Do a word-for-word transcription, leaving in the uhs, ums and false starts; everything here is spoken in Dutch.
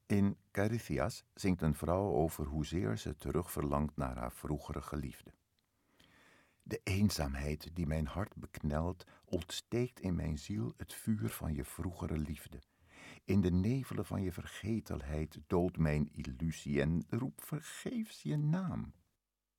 In Carithias zingt een vrouw over hoezeer ze terugverlangt naar haar vroegere geliefde. De eenzaamheid die mijn hart beknelt, ontsteekt in mijn ziel het vuur van je vroegere liefde. In de nevelen van je vergetelheid doodt mijn illusie en roep vergeefs je naam.